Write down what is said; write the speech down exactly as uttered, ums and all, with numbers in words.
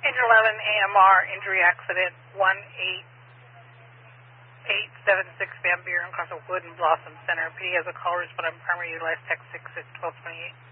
Engine eleven A M R injury accident one eight eight seven six Van Buren across the Wood and Blossom Center. P D has a call respondent primary utilized text six six twelve twenty eight.